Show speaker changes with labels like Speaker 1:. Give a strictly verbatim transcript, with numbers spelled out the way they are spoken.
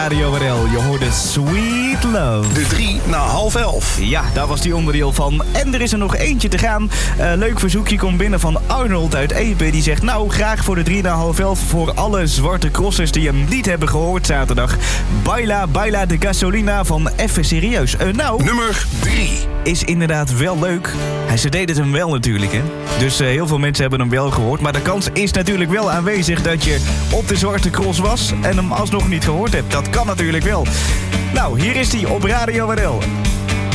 Speaker 1: Radio R L, je hoorde Sweet Love.
Speaker 2: De drie na half elf.
Speaker 1: Ja, daar was die onderdeel van. En er is er nog eentje te gaan. Uh, leuk verzoekje komt binnen van Arnold uit Epe. Die zegt, nou, graag voor de drie na half elf... voor alle zwarte crossers die hem niet hebben gehoord zaterdag. Baila, baila de gasolina van Even Serieus. Uh, nou,
Speaker 2: nummer drie.
Speaker 1: Is inderdaad wel leuk. Hij, ze deed het hem wel natuurlijk, hè. Dus uh, heel veel mensen hebben hem wel gehoord. Maar de kans is natuurlijk wel aanwezig dat je op de zwarte cross was... en hem alsnog niet gehoord hebt. Dat kan natuurlijk wel. Nou, hier is hij op Radio R L.